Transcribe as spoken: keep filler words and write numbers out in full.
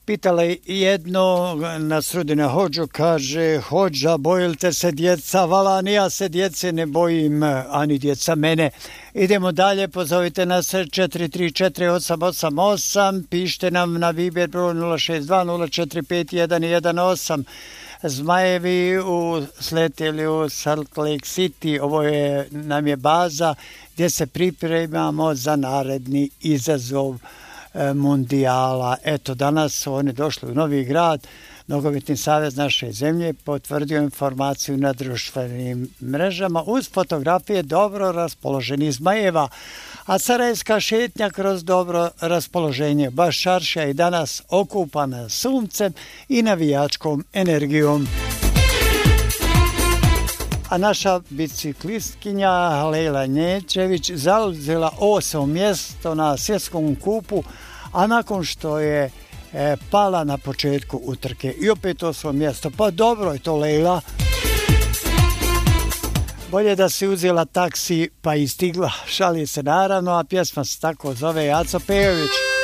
Pitala jedno na Srudina Hođu, kaže: Hođa, bojite se djeca? Vala, ni ja se djece ne bojim, ani djeca mene. Idemo dalje, pozovite nas četiri tri četiri osam osam osam, pišite nam na Viber broj nula šest dva nula četiri pet jedan jedan osam. Zmajevi u sletjeli u Salt Lake City, ovo je, nam je baza gdje se pripremamo za naredni izazov mundijala. Eto, danas su oni došli u Novi Grad. Nogometni savez naše zemlje potvrdio informaciju na društvenim mrežama uz fotografije dobro raspoloženih zmajeva, a sarajevska šetnja kroz dobro raspoloženje baš šarša i danas okupana suncem i navijačkom energijom. A naša biciklistkinja Lejla Nječević zauzela osmo mjesto na svjetskom kupu, a nakon što je e, pala na početku utrke. I opet osmo mjesto. Pa dobro je to, Lejla. Bolje da si uzela taksi pa i stigla. Šali se naravno, a pjesma se tako zove Aco Pejović.